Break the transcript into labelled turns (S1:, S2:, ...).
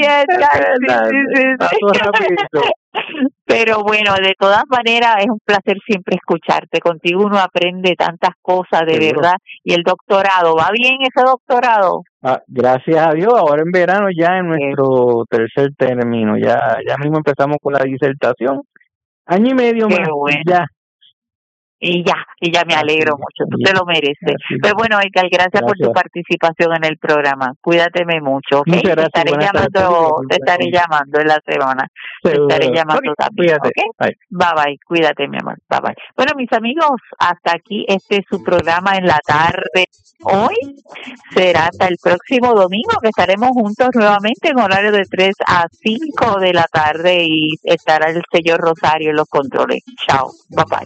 S1: Pasó rapidito.
S2: Pero bueno, de todas maneras es un placer siempre escucharte. Contigo uno aprende tantas cosas de
S1: Seguro.
S2: verdad. Y el doctorado, ¿va bien ese doctorado?
S1: Gracias a Dios, ahora en verano ya en nuestro tercer término, ya mismo empezamos con la disertación. 1 año y medio
S2: Qué
S1: más,
S2: bueno.
S1: y ya.
S2: Y ya me alegro mucho, tú te lo mereces. Pero bueno, Edgar, gracias por tu participación en el programa. Cuídateme mucho, ¿ok?
S1: Muchas gracias.
S2: Te estaré llamando en la semana.
S1: Seguro.
S2: Te estaré llamando también,
S1: Cuídate.
S2: ¿ok? Bye, cuídate, mi amor. Bye. Bueno, mis amigos, hasta aquí es su programa en la tarde. Hoy será hasta el próximo domingo que estaremos juntos nuevamente en horario de 3 a 5 de la tarde y estará el señor Rosario en los controles. Chao, bye.